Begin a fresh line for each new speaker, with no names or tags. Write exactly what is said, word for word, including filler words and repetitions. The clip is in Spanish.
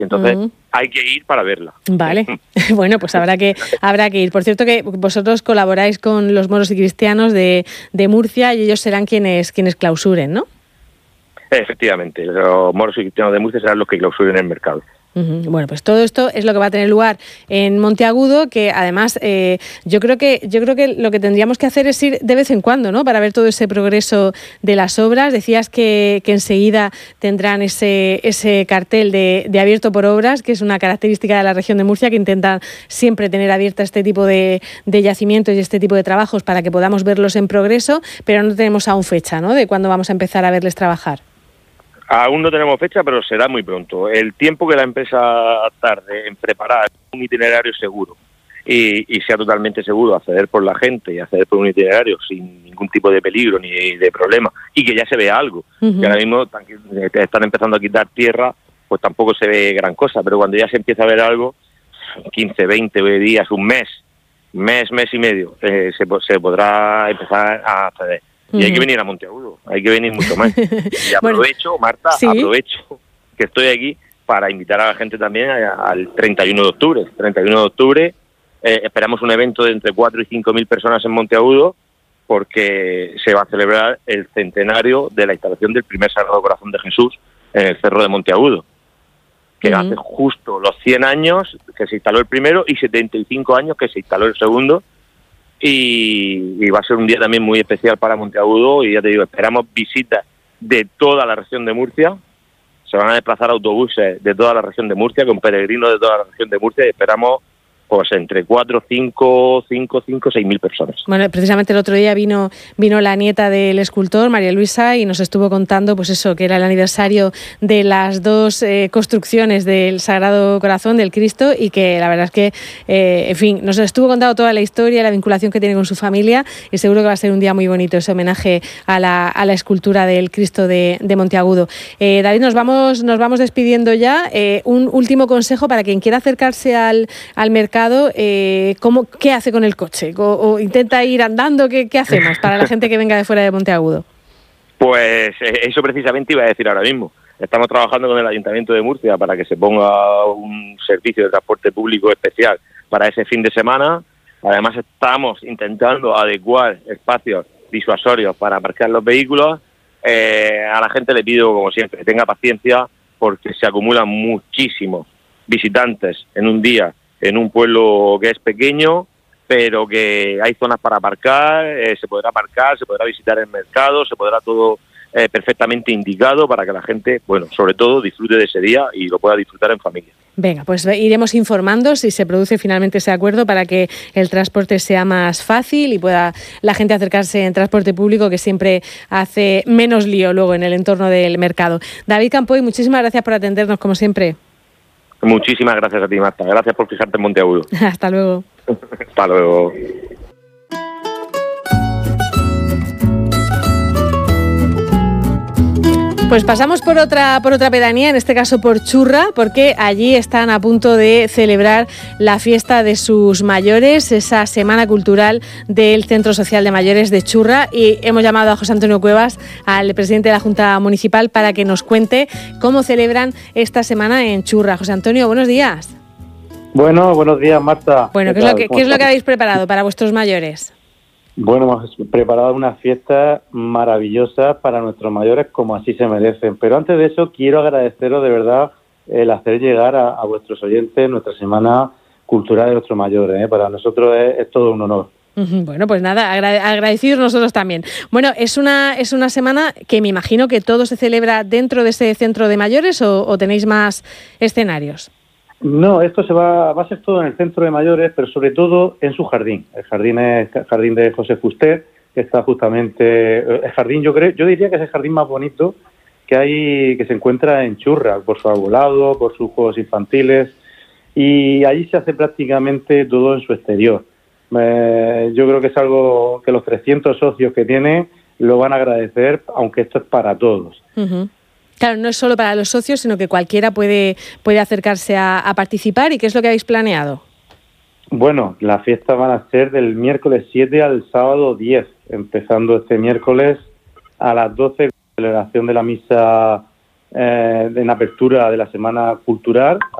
Entonces
Uh-huh.
hay que ir para verla.
Vale, bueno, pues habrá que habrá que ir. Por cierto que vosotros colaboráis con los moros y cristianos de, de Murcia y ellos serán quienes quienes clausuren, ¿no?
Efectivamente, los moros y cristianos de Murcia serán los que clausuren el mercado.
Uh-huh. Bueno, pues todo esto es lo que va a tener lugar en Monteagudo, que además eh, yo creo que yo creo que lo que tendríamos que hacer es ir de vez en cuando, ¿no? Para ver todo ese progreso de las obras. Decías que, que enseguida tendrán ese ese cartel de, de abierto por obras, que es una característica de la región de Murcia, que intentan siempre tener abierta este tipo de, de yacimientos y este tipo de trabajos para que podamos verlos en progreso, pero no tenemos aún fecha, ¿no? De cuándo vamos a empezar a verles trabajar.
Aún no tenemos fecha, pero será muy pronto. El tiempo que la empresa tarde en preparar un itinerario seguro y, y sea totalmente seguro acceder por la gente y acceder por un itinerario sin ningún tipo de peligro ni de problema y que ya se vea algo. Uh-huh. Que ahora mismo están empezando a quitar tierra, pues tampoco se ve gran cosa, pero cuando ya se empieza a ver algo, quince, veinte días, un mes, mes, mes y medio, eh, se, se podrá empezar a acceder. Y hay que venir a Monteagudo, hay que venir mucho más. Y aprovecho, bueno, Marta, ¿sí? aprovecho que estoy aquí para invitar a la gente también al treinta y uno de octubre. treinta y uno de octubre eh, esperamos un evento de entre cuatro y cinco mil personas en Monteagudo porque se va a celebrar el centenario de la instalación del primer Sagrado Corazón de Jesús en el Cerro de Monteagudo, que uh-huh. hace justo los cien años que se instaló el primero y setenta y cinco años que se instaló el segundo. Y, y va a ser un día también muy especial para Monteagudo y ya te digo, esperamos visitas de toda la región de Murcia, se van a desplazar autobuses de toda la región de Murcia, con peregrinos de toda la región de Murcia y esperamos pues entre cuatro, cinco, cinco, cinco, seis mil personas.
Bueno, precisamente el otro día vino vino la nieta del escultor, María Luisa, y nos estuvo contando, pues eso, que era el aniversario de las dos eh, construcciones del Sagrado Corazón del Cristo y que la verdad es que, eh, en fin, nos estuvo contando toda la historia, la vinculación que tiene con su familia y seguro que va a ser un día muy bonito ese homenaje a la, a la escultura del Cristo de, de Monteagudo. Eh, David, nos vamos nos vamos despidiendo ya. Eh, un último consejo para quien quiera acercarse al, al mercado. Eh, ¿cómo, ¿Qué hace con el coche? ¿O, o intenta ir andando? ¿Qué, ¿Qué hacemos para la gente que venga de fuera de Monteagudo?
Pues eso precisamente iba a decir ahora mismo. Estamos trabajando con el Ayuntamiento de Murcia para que se ponga un servicio de transporte público especial para ese fin de semana. Además estamos intentando adecuar espacios disuasorios para aparcar los vehículos. Eh, a la gente le pido, como siempre, que tenga paciencia porque se acumulan muchísimos visitantes en un día en un pueblo que es pequeño, pero que hay zonas para aparcar, eh, se podrá aparcar, se podrá visitar el mercado, se podrá todo eh, perfectamente indicado para que la gente, bueno, sobre todo disfrute de ese día y lo pueda disfrutar en familia.
Venga, pues iremos informando si se produce finalmente ese acuerdo para que el transporte sea más fácil y pueda la gente acercarse en transporte público, que siempre hace menos lío luego en el entorno del mercado. David Campoy, muchísimas gracias por atendernos, como siempre.
Muchísimas gracias a ti, Marta. Gracias por fijarte en Monteagudo.
Hasta luego.
Hasta luego.
Pues pasamos por otra por otra pedanía, en este caso por Churra, porque allí están a punto de celebrar la fiesta de sus mayores, esa semana cultural del Centro Social de Mayores de Churra, y hemos llamado a José Antonio Cuevas, al presidente de la Junta Municipal, para que nos cuente cómo celebran esta semana en Churra. José Antonio, buenos días.
Bueno, buenos días, Marta.
Bueno, ¿qué, ¿qué es lo que, qué es lo que habéis preparado para vuestros mayores?
Bueno, hemos preparado una fiesta maravillosa para nuestros mayores, como así se merecen. Pero antes de eso, quiero agradeceros de verdad el hacer llegar a, a vuestros oyentes nuestra Semana Cultural de nuestros mayores, ¿eh? Para nosotros es, es todo un honor.
Bueno, pues nada, agradecidos nosotros también. Bueno, es una es una semana que me imagino que todo se celebra dentro de ese centro de mayores, o, o tenéis más escenarios.
No, esto se va, va a ser todo en el centro de mayores, pero sobre todo en su jardín. El jardín es el jardín de José Fuster, que está justamente, el jardín, yo creo, yo diría que es el jardín más bonito que hay, que se encuentra en Churra, por su arbolado, por sus juegos infantiles, y allí se hace prácticamente todo en su exterior. Eh, yo creo que es algo que los trescientos socios que tiene lo van a agradecer, aunque esto es para todos.
Uh-huh. Claro, no es solo para los socios, sino que cualquiera puede, puede acercarse a, a participar. ¿Y qué es lo que habéis planeado?
Bueno, las fiestas van a ser del miércoles siete al sábado diez, empezando este miércoles a las doce, celebración de la misa eh, en apertura de la Semana Cultural.